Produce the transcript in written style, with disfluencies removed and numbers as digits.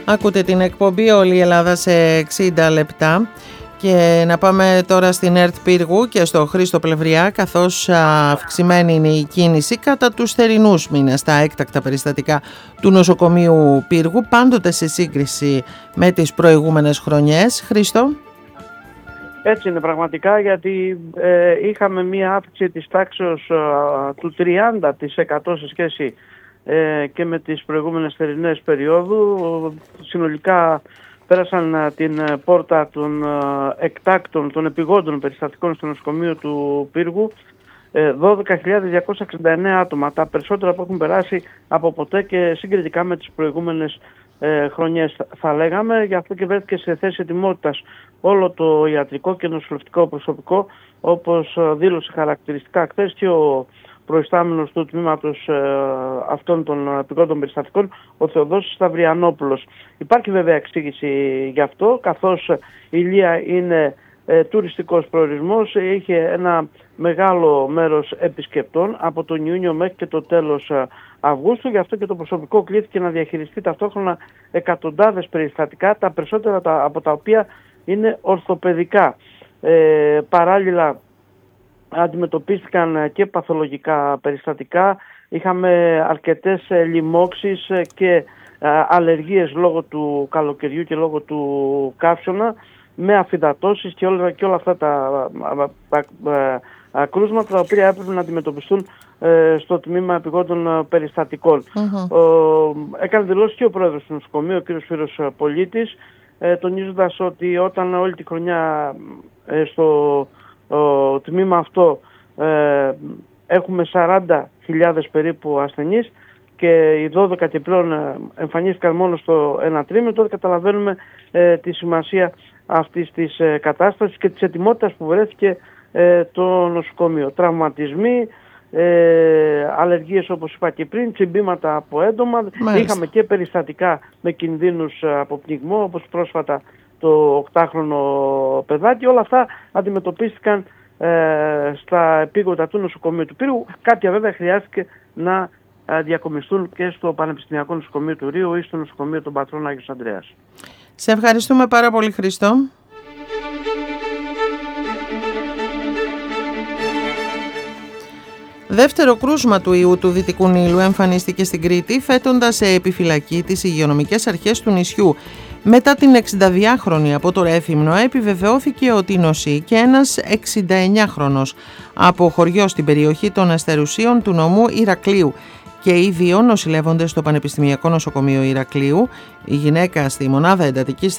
Ακούτε την εκπομπή «Όλη η Ελλάδα σε 60 λεπτά» και να πάμε τώρα στην ΕΡΤ Πύργου και στο Χρήστο Πλευριά, καθώς αυξημένη είναι η κίνηση κατά τους θερινούς μήνες στα έκτακτα περιστατικά του νοσοκομείου Πύργου, πάντοτε σε σύγκριση με τις προηγούμενες χρονιές. Χρήστο. Έτσι είναι πραγματικά, γιατί είχαμε μία αύξηση της τάξης του 30% σε σχέση και με τις προηγούμενες θερινές περίοδου. Συνολικά πέρασαν την πόρτα των εκτάκτων, των επιγόντων περιστατικών στο νοσοκομείο του Πύργου 12.269 άτομα, τα περισσότερα που έχουν περάσει από ποτέ και συγκριτικά με τις προηγούμενες χρονιές, θα λέγαμε. Γι' αυτό και βρέθηκε σε θέση ετοιμότητας όλο το ιατρικό και νοσηλευτικό προσωπικό, όπως δήλωσε χαρακτηριστικά χθες και ο προϊστάμενος του τμήματος αυτών των επιγόντων περιστατικών, ο Θεοδόσης Σταυριανόπουλος. Υπάρχει βέβαια εξήγηση γι' αυτό, καθώς η Ηλία είναι τουριστικός προορισμός, είχε ένα μεγάλο μέρος επισκεπτών από τον Ιούνιο μέχρι και το τέλος Αυγούστου, γι' αυτό και το προσωπικό κλήθηκε να διαχειριστεί ταυτόχρονα εκατοντάδες περιστατικά, τα περισσότερα από τα οποία είναι ορθοπαιδικά. Παράλληλα αντιμετωπίστηκαν και παθολογικά περιστατικά, είχαμε αρκετές λοιμώξεις και αλλεργίες λόγω του καλοκαιριού και λόγω του καύσωνα, με αφυδατώσεις και όλα αυτά τα κρούσματα τα οποία έπρεπε να αντιμετωπιστούν στο τμήμα επιγόντων περιστατικών. Έκανε δηλώσει και ο πρόεδρος του νοσοκομείου, ο κ. Σπύρος Πολίτης, τονίζοντας ότι όταν όλη τη χρονιά στο τμήμα αυτό έχουμε 40.000 περίπου ασθενείς και οι 12 και πλέον εμφανίστηκαν μόνο στο ένα τρίμηνο, τότε καταλαβαίνουμε τη σημασία αυτής της κατάστασης και της ετοιμότητας που βρέθηκε το νοσοκομείο. Τραυματισμοί, αλλεργίες όπως είπα και πριν, τσιμπήματα από έντομα. Μάλιστα. Είχαμε και περιστατικά με κινδύνους από πνιγμό, όπως πρόσφατα το 8χρονο παιδάκι. Όλα αυτά αντιμετωπίστηκαν στα επίγοντα του νοσοκομείου του Πύργου. Κάποια βέβαια χρειάστηκε να διακομιστούν και στο Πανεπιστημιακό Νοσοκομείο του Ρείου ή στο Νοσοκομείο των Πατρών Άγιος Ανδρέας. Σε ευχαριστούμε πάρα πολύ, Χρήστο. Δεύτερο κρούσμα του ιού του Δυτικού Νείλου εμφανίστηκε στην Κρήτη, φέτοντας σε επιφυλακή τις υγειονομικές αρχές του νησιού. Μετά την 62χρονη από το Ρέθυμνο επιβεβαιώθηκε ότι νοσεί και ένας 69χρονος από χωριό στην περιοχή των Αστερουσίων του νομού Ηρακλείου. Και οι δύο νοσηλεύονται στο Πανεπιστημιακό Νοσοκομείο Ηρακλείου, η γυναίκα στη μονάδα εντατικής